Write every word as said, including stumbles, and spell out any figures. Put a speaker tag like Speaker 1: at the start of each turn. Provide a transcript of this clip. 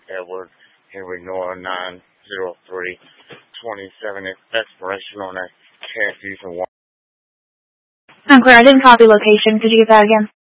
Speaker 1: Edward Henry Nora nine zero three twenty seven. Expiration on that cash using one.
Speaker 2: I'm clear. I didn't copy location. Could you get that again?